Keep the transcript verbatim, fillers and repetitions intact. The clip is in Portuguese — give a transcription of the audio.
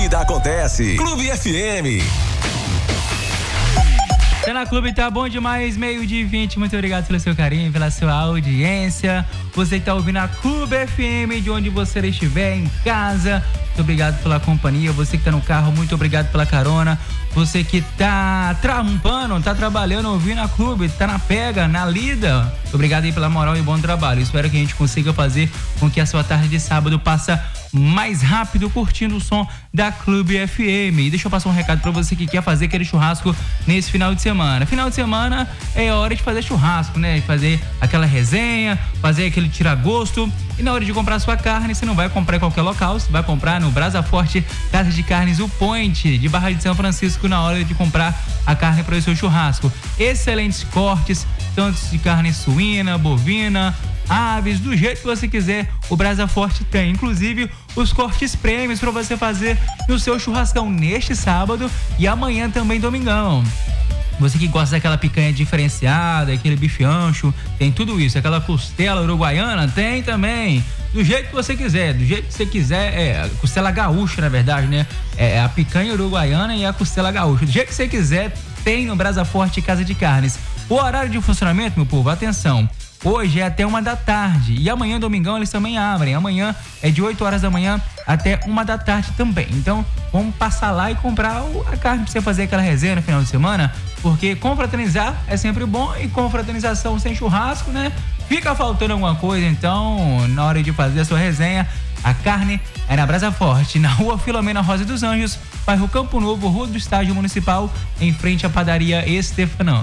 vida acontece. Clube F M. Tá na Clube, tá bom demais, meio de vinte. Muito obrigado pelo seu carinho, pela sua audiência. Você que tá ouvindo a Clube F M, de onde você estiver, em casa. Muito obrigado pela companhia. Você que tá no carro, muito obrigado pela carona. Você que tá trampando, tá trabalhando, ouvindo a Clube, tá na pega, na lida. Obrigado aí pela moral e bom trabalho. Espero que a gente consiga fazer com que a sua tarde de sábado passe mais rápido, curtindo o som da Clube F M. E deixa eu passar um recado pra você que quer fazer aquele churrasco nesse final de semana. Final de semana é hora de fazer churrasco, né? Fazer aquela resenha, fazer aquele tira-gosto. E na hora de comprar sua carne, você não vai comprar em qualquer local, você vai comprar no Brasa Forte Casa de Carnes O Point, de Barra de São Francisco, na hora de comprar a carne para o seu churrasco. Excelentes cortes, tanto de carne suína, bovina, aves, do jeito que você quiser, o Brasa Forte tem. Inclusive, os cortes prêmios para você fazer no seu churrascão neste sábado e amanhã também, domingão. Você que gosta daquela picanha diferenciada, aquele bife ancho, tem tudo isso. Aquela costela uruguaiana, tem também. Do jeito que você quiser, do jeito que você quiser, é costela gaúcha, na verdade, né? É a picanha uruguaiana e a costela gaúcha. Do jeito que você quiser, tem no Brasa Forte Casa de Carnes. O horário de funcionamento, meu povo, atenção. Hoje é até uma da tarde e amanhã, domingão, eles também abrem. Amanhã é de oito horas da manhã até uma da tarde também. Então, vamos passar lá e comprar a carne pra você fazer aquela resenha no final de semana, porque confraternizar é sempre bom e confraternização sem churrasco, né? Fica faltando alguma coisa, então, na hora de fazer a sua resenha, a carne é na Brasa Forte, na Rua Filomena Rosa dos Anjos, bairro Campo Novo, Rua do Estádio Municipal, em frente à padaria Estefanão.